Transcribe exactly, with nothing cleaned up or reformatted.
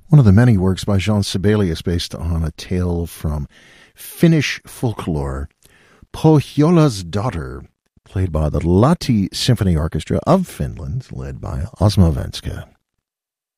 one of the many works by Jean Sibelius based on a tale from Finnish folklore, Pohjola's Daughter, played by the Lahti Symphony Orchestra of Finland, led by Osmo Venska.